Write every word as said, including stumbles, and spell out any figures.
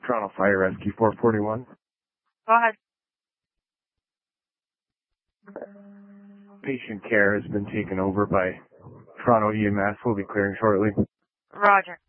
Toronto Fire Rescue four forty-one. Go ahead. Patient care has been taken over by Toronto E M S. We'll be clearing shortly. Roger.